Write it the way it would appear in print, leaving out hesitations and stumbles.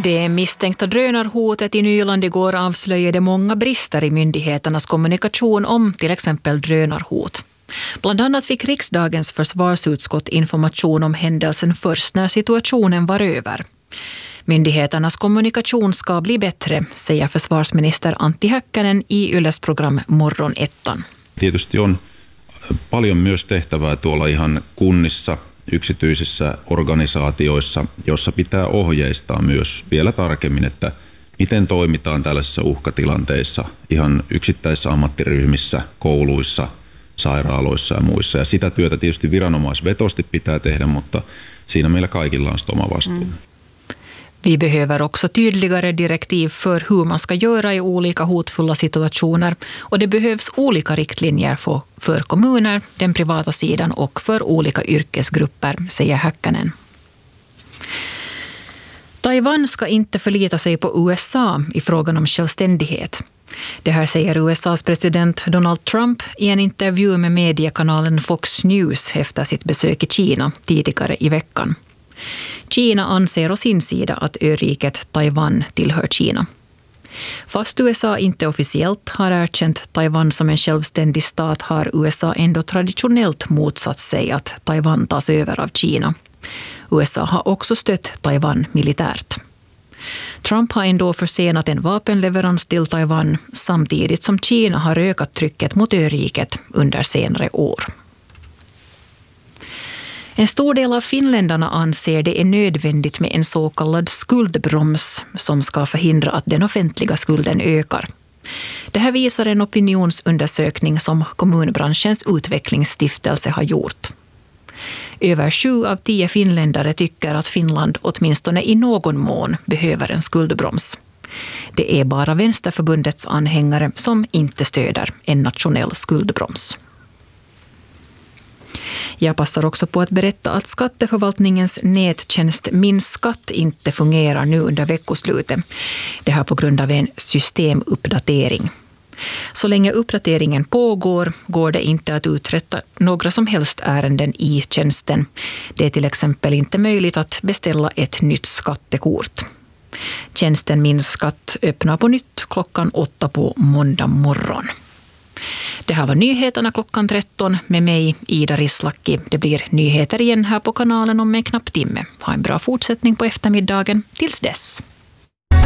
Det misstänkta drönarhotet i Nyland igår avslöjade många brister i myndigheternas kommunikation om till exempel drönarhot. Bland annat fick riksdagens försvarsutskott information om händelsen först när situationen var över. Myndigheternas kommunikation ska bli bättre, säger försvarsminister Antti Häkkänen i Yles program Morgon ettan. Tietysti on paljon myös tehtävää tuolla ihan kunnissa, yksityisissä organisaatioissa, jossa pitää ohjeistaa myös vielä tarkemmin, että miten toimitaan tällaisissa uhkatilanteissa ihan yksittäisissä ammattiryhmissä, kouluissa, sairaaloissa ja muissa. Ja sitä työtä tietysti viranomaisvetosti pitää tehdä, mutta siinä meillä kaikilla on oma vastuu. Vi behöver också tydligare direktiv för hur man ska göra i olika hotfulla situationer och det behövs olika riktlinjer för kommuner, den privata sidan och för olika yrkesgrupper, säger Häkkänen. Taiwan ska inte förlita sig på USA i frågan om självständighet. Det här säger USAs president Donald Trump i en intervju med mediekanalen Fox News efter sitt besök i Kina tidigare i veckan. Kina anser å sin sida att öriket Taiwan tillhör Kina. Fast USA inte officiellt har erkänt Taiwan som en självständig stat har USA ändå traditionellt motsatt sig att Taiwan tas över av Kina. USA har också stött Taiwan militärt. Trump har ändå försenat en vapenleverans till Taiwan samtidigt som Kina har ökat trycket mot öriket under senare år. En stor del av finländarna anser det är nödvändigt med en så kallad skuldbroms som ska förhindra att den offentliga skulden ökar. Det här visar en opinionsundersökning som kommunbranschens utvecklingsstiftelse har gjort. Över 7 av 10 finländare tycker att Finland åtminstone i någon mån behöver en skuldbroms. Det är bara Vänsterförbundets anhängare som inte stöder en nationell skuldbroms. Jag passar också på att berätta att skatteförvaltningens nättjänst Min skatt inte fungerar nu under veckoslutet. Det här på grund av en systemuppdatering. Så länge uppdateringen pågår går det inte att uträtta några som helst ärenden i tjänsten. Det är till exempel inte möjligt att beställa ett nytt skattekort. Tjänsten Min skatt öppnar på nytt klockan 8 på måndag morgon. Det här var nyheterna klockan 13 med mig, Ida Rislaki. Det blir nyheter igen här på kanalen om en knapp timme. Ha en bra fortsättning på eftermiddagen. Tills dess.